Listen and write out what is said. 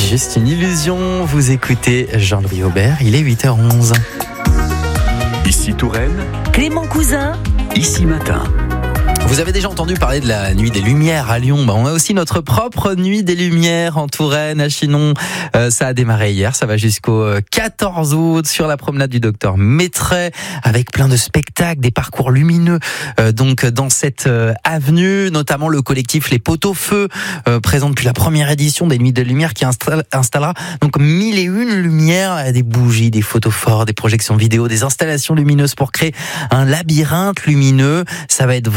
juste une illusion. Vous écoutez Jean-Louis Aubert, il est 8h11. Ici Touraine, Clément Cousin, ici Matin. Vous avez déjà entendu parler de la nuit des Lumières à Lyon. On a aussi notre propre nuit des Lumières en Touraine, à Chinon. Ça a démarré hier, ça va jusqu'au 14 août sur la promenade du Docteur Maitret, avec plein de spectacles, des parcours lumineux. Donc dans cette avenue, notamment le collectif Les Pot-au-Feu présente depuis la première édition des Nuits des Lumières qui installera donc 1001 lumières, des bougies, des photophores, des projections vidéo, des installations lumineuses pour créer un labyrinthe lumineux. Ça va être